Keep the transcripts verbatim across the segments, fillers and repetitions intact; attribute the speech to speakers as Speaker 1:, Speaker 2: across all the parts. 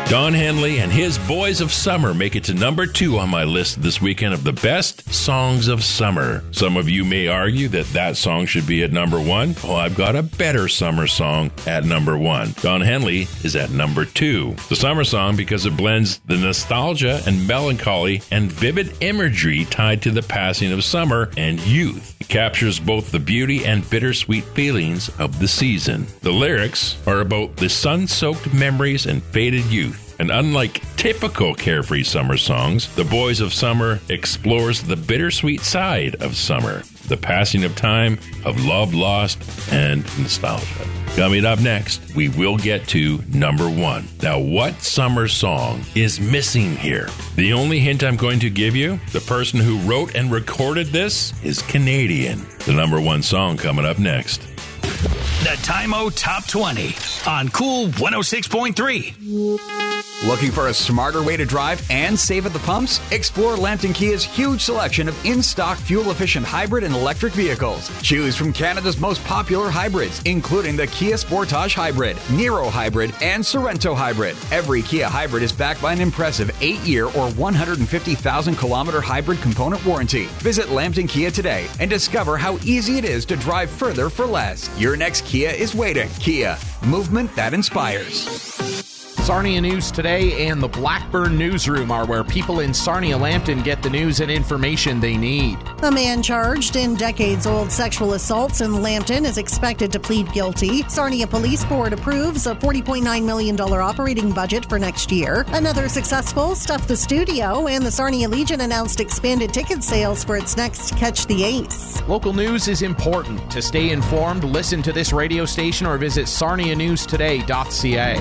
Speaker 1: Don Henley and his Boys of Summer make it to number two on my list this weekend of the best songs of summer. Some of you may argue that that song should be at number one. Well, I've got a better summer song at number one. Don Henley is at number two. The summer song because it blends the nostalgia and melancholy and vivid imagery tied to the passing of summer and youth. It captures both the beauty and bittersweet feelings of the season. The lyrics are about the sun-soaked memories and faded youth. And unlike typical carefree summer songs, The Boys of Summer explores the bittersweet side of summer, the passing of time, of love lost, and nostalgia. Coming up next, we will get to number one. Now, what summer song is missing here? The only hint I'm going to give you, the person who wrote and recorded this is Canadian. The number one song coming up next.
Speaker 2: The Time-O Top twenty on Cool one oh six point three.
Speaker 3: Looking for a smarter way to drive and save at the pumps? Explore Lambton Kia's huge selection of in-stock fuel-efficient hybrid and electric vehicles. Choose from Canada's most popular hybrids, including the Kia Sportage Hybrid, Niro Hybrid, and Sorento Hybrid. Every Kia hybrid is backed by an impressive eight-year or one hundred fifty thousand kilometer hybrid component warranty. Visit Lambton Kia today and discover how easy it is to drive further for less. Your next Kia is waiting. Kia, movement that inspires.
Speaker 4: Sarnia News Today and the Blackburn Newsroom are where people in Sarnia-Lambton get the news and information they need.
Speaker 5: A man charged in decades-old sexual assaults in Lambton is expected to plead guilty. Sarnia Police Board approves a forty point nine million dollars operating budget for next year. Another successful Stuff the Studio, and the Sarnia Legion announced expanded ticket sales for its next Catch the Ace.
Speaker 4: Local news is important. To stay informed, listen to this radio station or visit sarnia news today dot c a.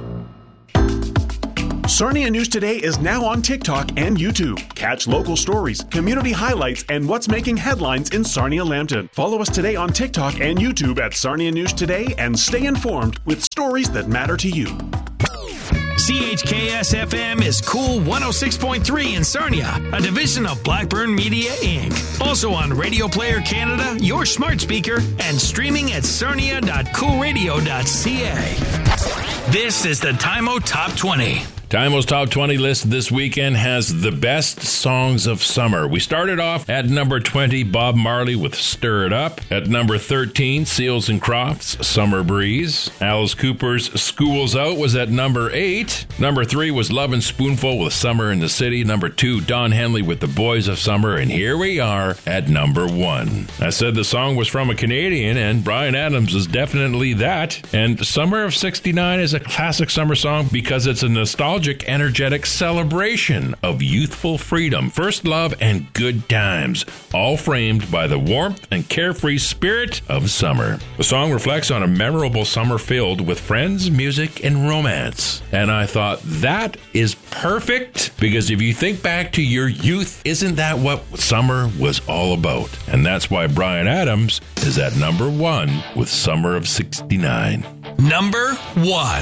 Speaker 6: Sarnia News Today is now on TikTok and YouTube. Catch local stories, community highlights, and what's making headlines in Sarnia-Lambton. Follow us today on TikTok and YouTube at Sarnia News Today and stay informed with stories that matter to you.
Speaker 2: C H K S F M is Cool one oh six point three in Sarnia, a division of Blackburn Media, Incorporated. Also on Radio Player Canada, your smart speaker, and streaming at sarnia dot cool radio dot c a. This is the Time-O Top twenty.
Speaker 1: Time-O's Top twenty list this weekend has the best songs of summer. We started off at number twenty, Bob Marley with Stir It Up. At number thirteen, Seals and Crofts, Summer Breeze. Alice Cooper's School's Out was at number eight. Number three was Love and Spoonful with Summer in the City. Number two, Don Henley with The Boys of Summer. And here we are at number one. I said the song was from a Canadian, and Bryan Adams is definitely that. And Summer of sixty-nine is a classic summer song because it's a nostalgia energetic celebration of youthful freedom, first love, and good times, all framed by the warmth and carefree spirit of summer. The song reflects on a memorable summer filled with friends, music, and romance. And I thought that is perfect because if you think back to your youth, isn't that what summer was all about? And that's why Bryan Adams is at number one with Summer of sixty-nine.
Speaker 2: Number one.